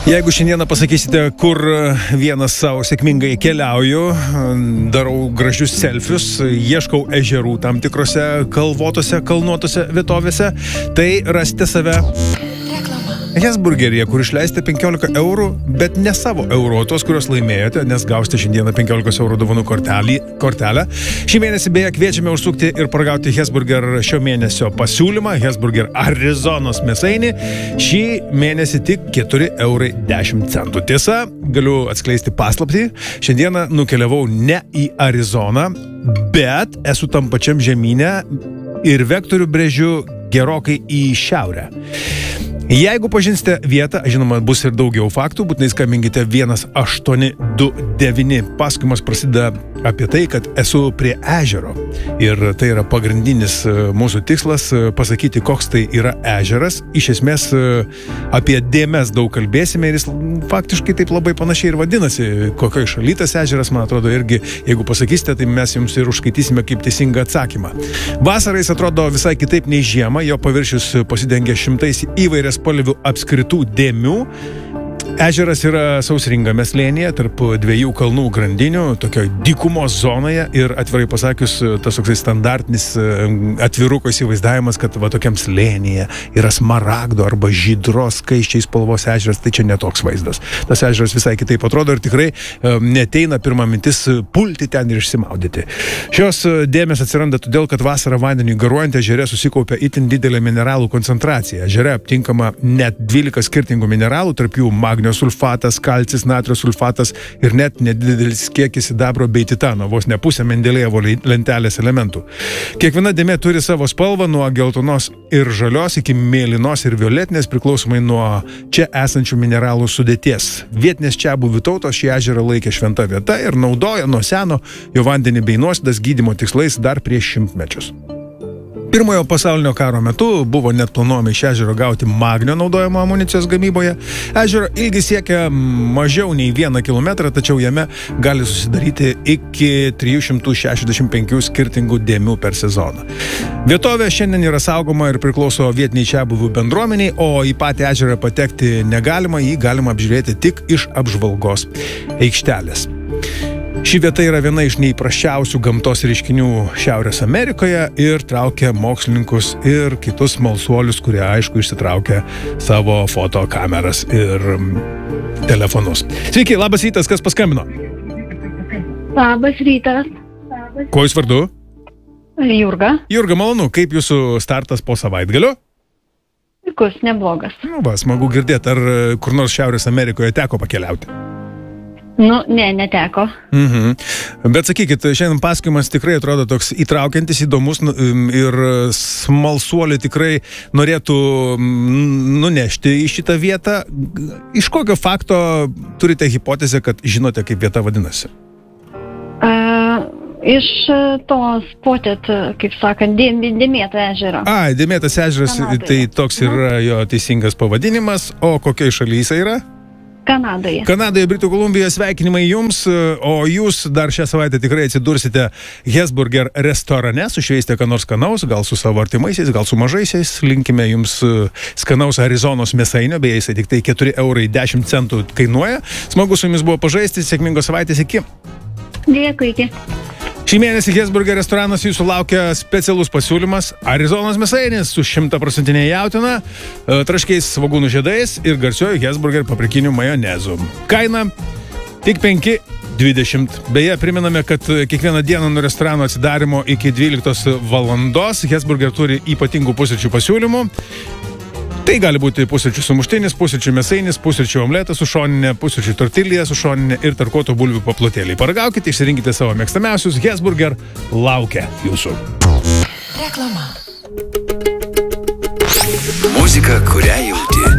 Jeigu šiandieną pasakysite, kur vienas savo sėkmingai keliauju, darau gražius selfius, ieškau ežerų tam tikrose kalvotose, kalnuotose vietovėse, tai rasite save Hesburgeryje, kur išleisite 15 eurų, bet ne savo eurų, o tos, kurios laimėjote, nes gausite šiandieną 15 eurų dovanų kortelę. Šį mėnesį beje kviečiame užsukti ir paragauti Hesburger šio mėnesio pasiūlymą, Hesburger Arizonos mėsainį. Šį mėnesį tik 4,10 eurai. Tiesa, galiu atskleisti paslaptį, šiandieną nukeliavau ne į Arizoną, bet esu tam pačiam žemyne ir vektorių brėžiu gerokai į šiaurę. Jeigu pažinsite vietą, žinoma, bus ir daugiau faktų, būtinai skambinkite 1829. Pasakojimas prasideda apie tai, kad esu prie ežero. Ir tai yra pagrindinis mūsų tikslas pasakyti, koks tai yra ežeras. Iš esmės apie dėmes daug kalbėsime ir jis faktiškai taip labai panašiai ir vadinasi. Kokioj šaly tas ežeras, man atrodo, irgi, jeigu pasakysite, tai mes jums ir užskaitysime kaip teisingą atsakymą. Vasarais atrodo visai kitaip nei žiemą, jo paviršius pasidengia šimtais įvairias spalvių apskritų dėmių. Ežeras yra sausringame slėnyje tarp dviejų kalnų grandinių, tokio dykumos zonoje ir atvirai pasakius, tas toksai standartinis atviruko įsivaizdavimas, kad va tokiam slėnyje yra smaragdo arba žydros skaisčiai spalvos ežeras, tai čia netoks vaizdas. Tas ežeras visai kitaip atrodo ir tikrai neteina pirma mintis pulti ten ir išsimaudyti. Šios dėmės atsiranda todėl, kad vasarą vandeniui garuojant ežere susikaupia itin didelė mineralų koncentracija. Ežere aptinkama net 12 skirtingų mineralų, tarp jų magnio sulfatas, kalcis, natrio sulfatas ir net nedidelis kiekis sidabro bei titano, vos ne pusė Mendelėjevo lentelės elementų. Kiekviena dėmė turi savo spalvą nuo geltonos ir žalios iki mėlynos ir violetinės, priklausomai nuo čia esančių mineralų sudėties. Vietinės čiabuvių tautos šį ežerą laikė šventa vieta ir naudoja nuo seno jo vandenį bei nuosėdas gydymo tikslais dar prieš šimtmečius. Pirmojo pasaulinio karo metu buvo net planuojama iš ežero gauti magnio naudojimo amunicijos gamyboje. Ežero ilgis siekia mažiau nei 1 kilometrą, tačiau jame gali susidaryti iki 365 skirtingų dėmių per sezoną. Vietovė šiandien yra saugoma ir priklauso vietiniai čiabuvių bendruomeniai, o į patį ežerą patekti negalima, jį galima apžiūrėti tik iš apžvalgos aikštelės. Ši vieta yra viena iš neįprasčiausių gamtos reiškinių Šiaurės Amerikoje ir traukia mokslininkus ir kitus smalsuolius, kurie aišku išsitraukia savo fotokameras ir telefonus. Sveiki, labas rytas, kas paskambino? Labas rytas. Kuo jūs vardu? Jurga. Jurga, malonu, kaip jūsų startas po savaitgalio? Puikus, neblogas. Va, smagu girdėti, ar kur nors Šiaurės Amerikoje teko pakeliauti? Neteko. Bet sakykit, šiandien pasakojimas tikrai atrodo toks įtraukiantis, įdomus ir smalsuoliai tikrai norėtų nunešti į šitą vietą. Iš kokio fakto turite hipotezę, kad žinote, kaip vieta vadinasi? Iš tos potėt, kaip sakant, dėmėto ežero. Dėmėtas ežeras, tai toks yra jo teisingas pavadinimas. O kokiai šalyje jis yra? Kanadoje. Kanadoje, Britų Kolumbijoje, sveikinimai jums, o jūs dar šią savaitę tikrai atsidursite Hesburger restorane, sušveisite ką nors skanaus, gal su savo artimaisiais, gal su mažaisiais. Linkime jums skanaus Arizonos mėsainio, beje, jisai tik tai 4,10 eurai kainuoja. Smagu su jumis buvo pažaisti, sėkmingos savaitės, iki. Dėkui, iki. Šį mėnesį Hesburger restoranas jūsų laukia specialus pasiūlymas Arizonos mėsainis su 100% jautiena, traškiais svogūnų žiedais ir garsiuoju Hesburger paprikiniu majonezu. Kaina tik 5,20. Beje, priminame, kad kiekvieną dieną nuo restorano atsidarimo iki 12 valandos Hesburger turi ypatingų pusryčių pasiūlymų. Tai gali būti pusryčių sumuštinis, pusryčių mėsainis, pusryčių omletas su šoninė, pusryčių tortilija su šoninė ir tarkuoto bulvių paplotėliai. Paragaukite, išsirinkite savo mėgstamiausius, Hesburger laukia jūsų. Reklama. Muzika, kurią jauti.